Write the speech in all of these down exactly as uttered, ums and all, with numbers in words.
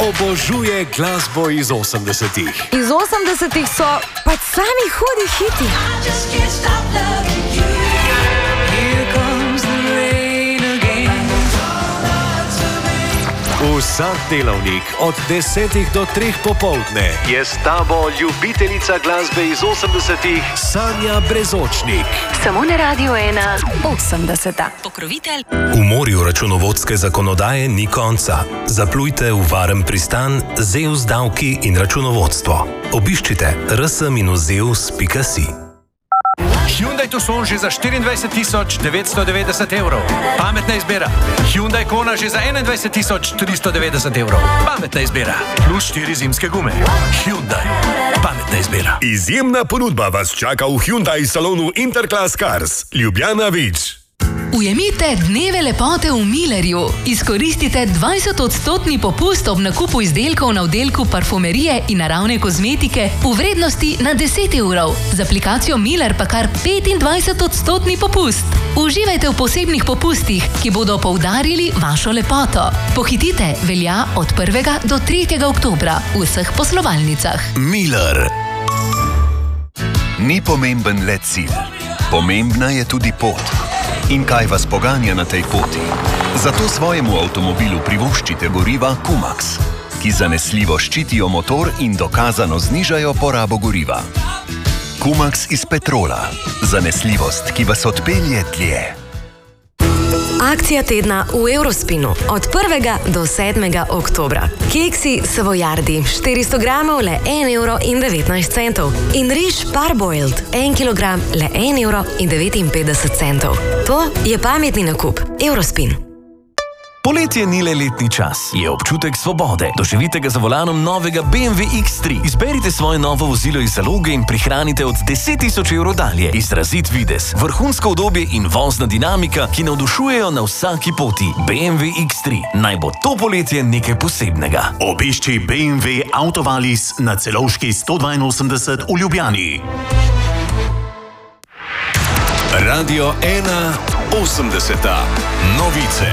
obožuje glasbo iz osemdesetih. Iz osemdesetih so pač sami hudi hiti. Vsak delavnik od desetih do treh popoldne je s tabo ljubiteljica glasbe iz osemdesetih Sanja Brezočnik. Samo na Radio ena osemdeseta. Pokrovitelj. V morju računovodske zakonodaje ni konca. Zaplujte v varen pristan Zeus davki in računovodstvo. Obiščite r s minus zeus pika si. Hyundai Tucson že za štiriindvajset tisoč devetsto devetdeset evrov. Pametna izbira. Hyundai Kona že za enaindvajset tisoč tristo devetdeset evrov. Pametna izbira. Plus štiri zimske gume. Hyundai. Pametna izbira. Izjemna ponudba vas čaka v Hyundai salonu Interclass Cars. Ljubljana Vič. Ujemite dneve lepote v Millerju. Izkoristite dvajsetodstotni popust ob nakupu izdelkov na oddelku parfumerije in naravne kozmetike v vrednosti na deset evrov. Z aplikacijo Miller pa kar petindvajsetodstotni popust. Uživajte v posebnih popustih, ki bodo poudarili vašo lepoto. Pohitite, velja od prvega do tretjega oktobra v vseh poslovalnicah. Miller. Ni pomemben le cilj. Pomembna je tudi pot. In kaj vas poganja na tej poti? Zato svojemu avtomobilu privoščite goriva Kumax, ki zanesljivo ščitijo motor in dokazano znižajo porabo goriva. Kumax iz petrola. Zanesljivost, ki vas odpelje dlje. Akcija tedna v Eurospinu od prvega do sedmega oktobra. Keksi Savoiardi štiristo gramov le en evro in devetnajst centov in riž Parboiled en kilogram le en evro in devetinpetdeset centov. To je pametni nakup. Eurospin. Poletje ni le letni čas, je občutek svobode. Doživite ga za volanom novega B M W X tri. Izberite svoje novo vozilo iz zaloge in prihranite od deset tisoč evrov dalje. Izrazit videz, vrhunsko udobje in vozna dinamika, ki navdušujejo na vsaki poti. B M W X tri. Naj bo to poletje nekaj posebnega. Obišči B M W Autovalis na Celovški sto dvainosemdeset v Ljubljani. Radio ena osemdeseta. Novice.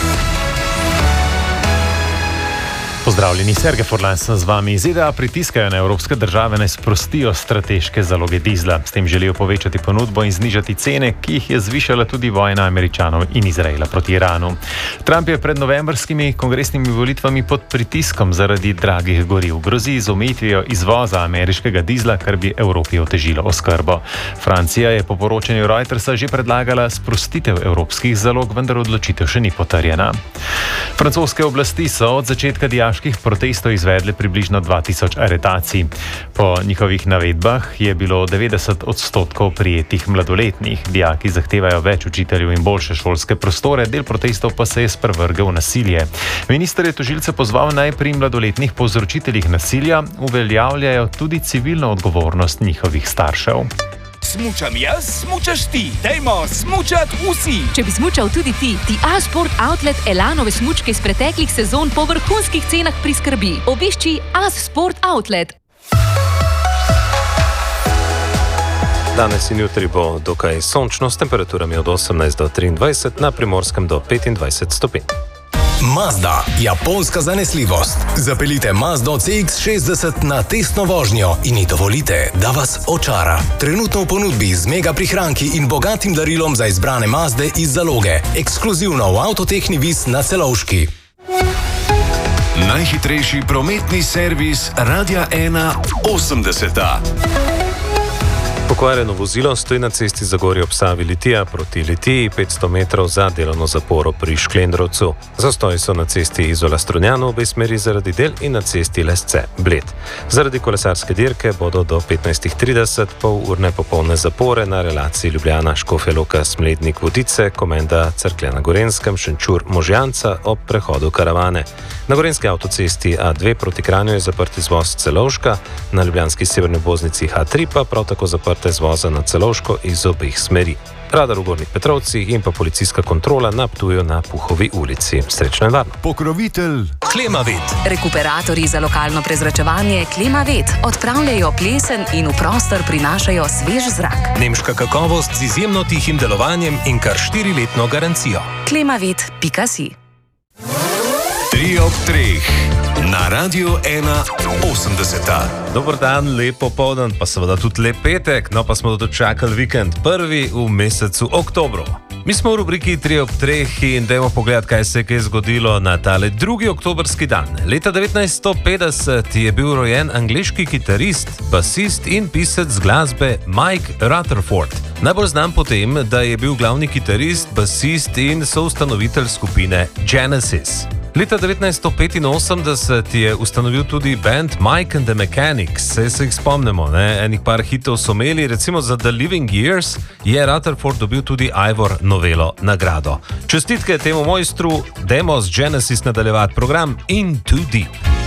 Pozdravljeni, Sergej Forlan sem z vami. Z ZDA pritiskajo na evropske države, naj sprostijo strateške zaloge dizla. S tem želijo povečati ponudbo in znižati cene, ki jih je zvišala tudi vojna Američanov in Izraela proti Iranu. Trump je pred novembrskimi kongresnimi volitvami pod pritiskom zaradi dragih goriv. Grozi z omejitvijo izvoza ameriškega dizla, kar bi Evropi otežilo oskrbo. Francija je po poročanju Reutersa že predlagala sprostitev evropskih zalog, vendar odločitev še ni potrjena. Francoske oblasti so od začetka dijaških protestov izvedle približno dva tisoč aretacij. Po njihovih navedbah je bilo devetdeset odstotkov prijetih mladoletnih. Dijaki zahtevajo več učiteljev in boljše šolske prostore, del protestov pa se je sprevrgel v nasilje. Minister je tožilce pozval, naj pri mladoletnih povzročiteljih nasilja uveljavljajo tudi civilno odgovornost njihovih staršev. Smučam jaz, smučaš ti. Dajmo smučat vsi. Če bi smučal tudi ti, ti A-Sport Outlet Elanove smučke iz preteklih sezon po vrhunskih cenah priskrbi. Obišči A-Sport Outlet. Danes in jutri bo dokaj sončno s temperaturami od osemnajst do triindvajset, na Primorskem do petindvajset stopinj. Mazda, japonska zanesljivost. Zapeljite Mazdo C X šestdeset na testno vožnjo in ji dovolite, da vas očara. Trenutno v ponudbi z mega prihranki in bogatim darilom za izbrane Mazde iz zaloge. Ekskluzivno v Avtotehni Vis na Celovški. Najhitrejši prometni servis Radia ena osemdeseta. Pokvarjeno vozilo stoji na cesti Zagorje ob Savi Litija proti Litiji, petsto metrov za delovno zaporo pri Šklendrovcu. Zastoji so na cesti Izola Strunjano v obe smeri zaradi del in na cesti Lesce Bled. Zaradi kolesarske dirke bodo do petnajst trideset pol urne popolne zapore na relaciji Ljubljana Škofja Loka Smlednik Vodice, Komenda Cerklje na Gorenskem, Šenčur Možjanca ob prehodu Karavane. Na gorenski avtocesti A dve proti Kranju je zaprt izvoz Celovška, na ljubljanski severni obvoznici H tri pa prav tako zaprt izvoza na Celovško iz obeh smeri. Radar v Gornjih Petrovcih in pa policijska kontrola na Ptuju na Puhovi ulici. Srečno in varno. Pokrovitelj Klimavet. Rekuperatorji za lokalno prezračevanje Klimavet odpravljajo plesen in v prostor prinašajo svež zrak. Nemška kakovost z izjemno tihim delovanjem in kar štiriletno garancijo. klimavet pika si Tri ob treh na Radiu ena osemdeset. Dober dan, lep popoldan, pa seveda tudi lep petek, no pa smo dočakali vikend, prvi v mesecu oktobru. Mi smo v rubriki Tri ob treh in dajmo pogledati, kaj se je kaj zgodilo na tale drugi oktobrski dan. Leta devetnajststo petdeset je bil rojen angleški kitarist, basist in pisec glasbe Mike Rutherford. Najbolj znan po tem, da je bil glavni kitarist, basist in soustanovitelj skupine Genesis. Leta devetnajststo petinosemdeset je ustanovil tudi band Mike and the Mechanics, se se jih spomnimo, ne? Enih par hitov so imeli, recimo za The Living Years je Rutherford dobil tudi Ivor Novello nagrado. Čestitke temu mojstru, dajmo z Genesis nadaljevati program In Too Deep.